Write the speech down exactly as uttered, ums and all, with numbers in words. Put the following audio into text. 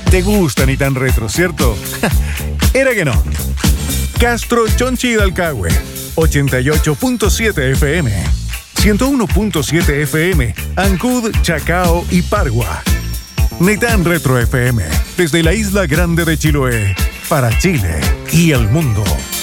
Te gusta Ni Tan Retro, ¿cierto? Era que no. Castro Chonchi Dalcahue, ochenta y ocho punto siete F M, ciento uno punto siete F M, Ancud, Chacao y Pargua. Ni Tan Retro F M, desde la isla grande de Chiloé, para Chile y el mundo.